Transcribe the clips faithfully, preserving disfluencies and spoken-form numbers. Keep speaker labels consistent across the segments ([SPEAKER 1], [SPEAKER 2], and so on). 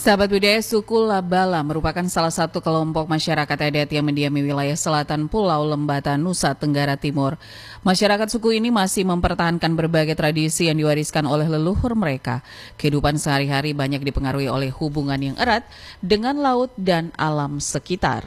[SPEAKER 1] Sahabat budaya, suku Labala merupakan salah satu kelompok masyarakat adat yang mendiami wilayah selatan Pulau Lembata, Nusa Tenggara Timur. Masyarakat suku ini masih mempertahankan berbagai tradisi yang diwariskan oleh leluhur mereka. Kehidupan sehari-hari banyak dipengaruhi oleh hubungan yang erat dengan laut dan alam sekitar.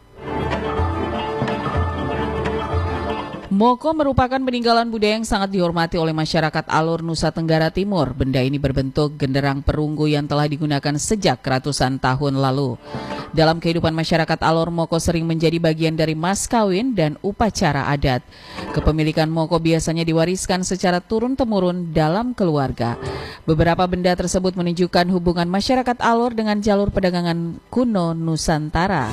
[SPEAKER 1] Moko merupakan peninggalan budaya yang sangat dihormati oleh masyarakat Alor, Nusa Tenggara Timur. Benda ini berbentuk genderang perunggu yang telah digunakan sejak ratusan tahun lalu. Dalam kehidupan masyarakat Alor, moko sering menjadi bagian dari mas kawin dan upacara adat. Kepemilikan moko biasanya diwariskan secara turun-temurun dalam keluarga. Beberapa benda tersebut menunjukkan hubungan masyarakat Alor dengan jalur perdagangan kuno Nusantara.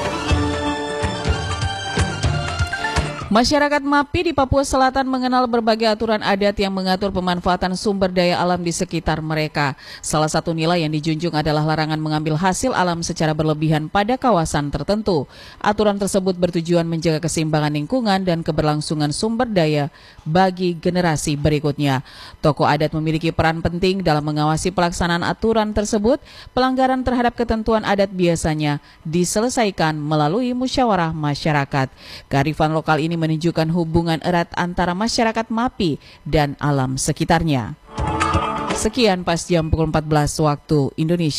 [SPEAKER 1] Masyarakat Mapi di Papua Selatan mengenal berbagai aturan adat yang mengatur pemanfaatan sumber daya alam di sekitar mereka. Salah satu nilai yang dijunjung adalah larangan mengambil hasil alam secara berlebihan pada kawasan tertentu. Aturan tersebut bertujuan menjaga keseimbangan lingkungan dan keberlangsungan sumber daya bagi generasi berikutnya. Tokoh adat memiliki peran penting dalam mengawasi pelaksanaan aturan tersebut. Pelanggaran terhadap ketentuan adat biasanya diselesaikan melalui musyawarah masyarakat. Kearifan lokal ini menunjukkan hubungan erat antara masyarakat Mapi dan alam sekitarnya. Sekian pas jam pukul empat belas waktu Indonesia.